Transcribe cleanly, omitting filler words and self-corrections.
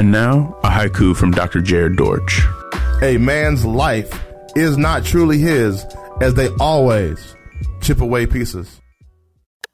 And now, a haiku from Dr. Jared Dortch. A man's life is not truly his, as they always chip away pieces.